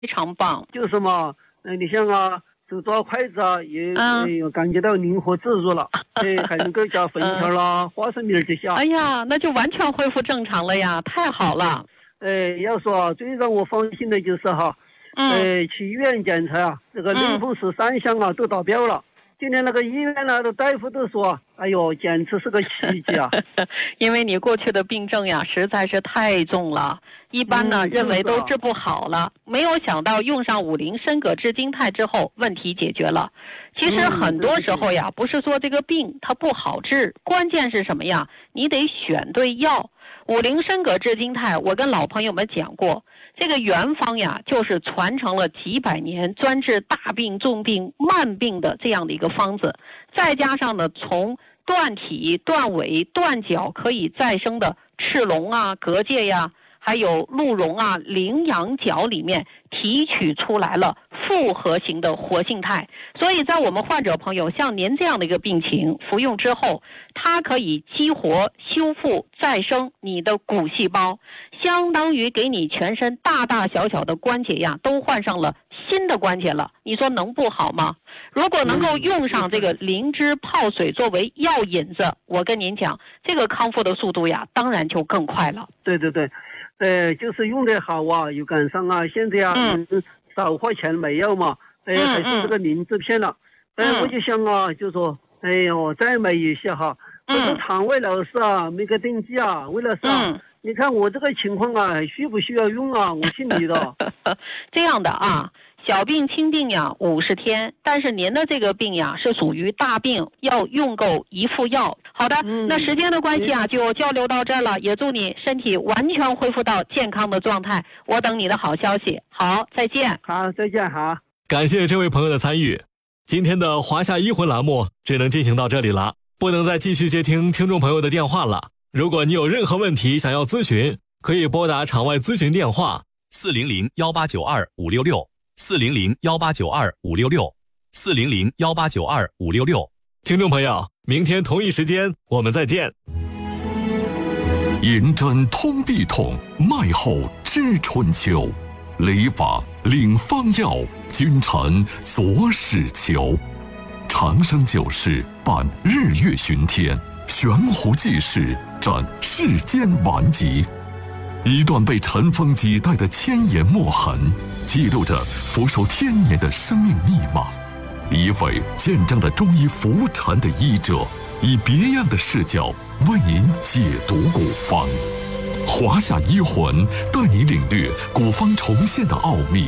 非常棒。 就是嘛，你像啊，手抓筷子啊，也感觉到灵活自如了，还能够加粉条啦、花生米这些。 哎呀，那就完全恢复正常了呀，太好了。 要说最让我放心的就是哈，去医院检查啊，这个类风湿3项啊都达标了。今天那个医院呢的大夫都说，哎呦，简直是个奇迹啊！ 因为你过去的病症呀实在是太重了，一般呢认为都治不好了，没有想到用上50参膈炙金肽之后，问题解决了。其实很多时候呀，不是说这个病它不好治，关键是什么呀？你得选对药。50参膈炙金肽，我跟老朋友们讲过，这个原方呀，就是传承了几百年，专治大病、重病、慢病的这样的一个方子，再加上呢，从断体、断尾、断脚可以再生的赤龙啊、蛤蚧呀，还有鹿茸啊、羚羊角里面提取出来了复合型的活性肽，所以在我们患者朋友像您这样的一个病情，服用之后，它可以激活、修复、再生你的骨细胞，相当于给你全身大大小小的关节呀都换上了新的关节了，你说能不好吗？如果能够用上这个灵芝泡水作为药引子，我跟您讲，这个康复的速度呀，当然就更快了。 对对对。就是用得好啊，又赶上啊，现在啊，少花钱没有嘛，还是这个灵芝片了。我就想啊，就说，哎呦，再买一些哈。我说肠胃老师啊，没个登记啊，为了啥？你看我这个情况啊，需不需要用啊？我信你的。 这样的啊。小病轻病呀50天，但是您的这个病呀是属于大病，要用够1副药。好的，那时间的关系啊，就交流到这儿了，也祝你身体完全恢复到健康的状态。我等你的好消息。好，再见。 好，再见。好， 感谢这位朋友的参与。今天的华夏医魂栏目只能进行到这里了，不能再继续接听听众朋友的电话了。如果你有任何问题想要咨询，可以拨打场外咨询电话 400-1892-566，400-1892-566，400-1892-566。 听众朋友，明天同一时间我们再见。 银针通臂痛，脉后知春秋。理法领方药，君臣佐使求。长生久视，伴日月巡天，悬壶济世，展世间顽疾。一段被尘封几代的千言墨痕，记录着佛手天年的生命密码。一位见证了中医浮沉的医者，以别样的视角为您解读古方。华夏医魂带你领略古方重现的奥秘。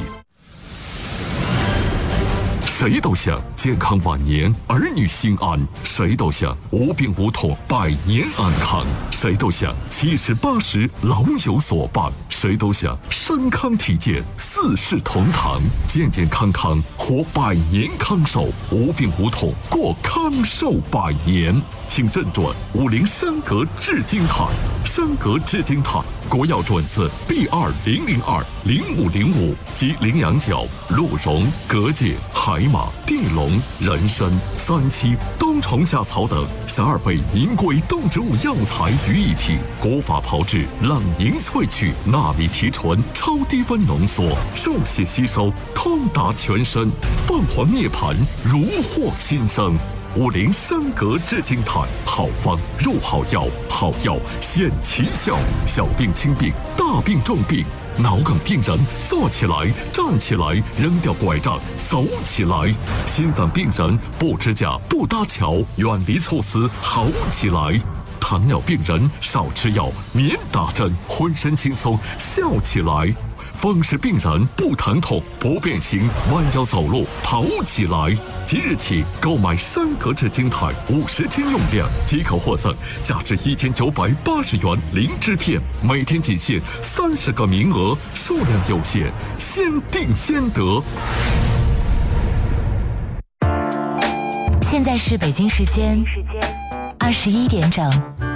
谁都想健康晚年，儿女心安；谁都想无病无痛，百年安康；谁都想70、80老有所伴；谁都想身康体健，四世同堂，健健康康活百年康寿，无病无痛过康寿100年。请认准50参膈炙金肽，参膈炙金肽国药准字 B20020505 及羚羊角、鹿茸、蛤蚧、海马、地龙、人参、三七、冬虫夏草等12味名贵动植物药材于一体，古法炮制，冷凝萃取，纳米提纯，超低温浓缩，受血吸收，通达全身，凤凰涅槃，如获新生。50参膈炙金肽，好方入好药，好药显奇效。小病轻病，大病重病，脑梗病人坐起来、站起来，扔掉拐杖走起来；心脏病人不支架、不搭桥，远离猝死好起来；糖尿病人少吃药、免打针，浑身轻松笑起来；风湿病人不疼痛、不变形，弯腰走路跑起来。即日起购买参膈炙金肽50天用量，即可获赠价值1980元灵芝片，每天仅限30个名额，数量有限，先订先得。 现在是北京时间21点整，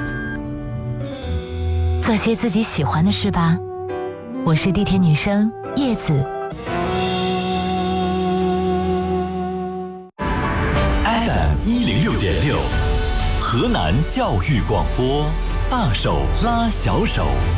做些自己喜欢的事吧。我是地铁女生叶子。 FM 106.6，河南教育广播，大手拉小手。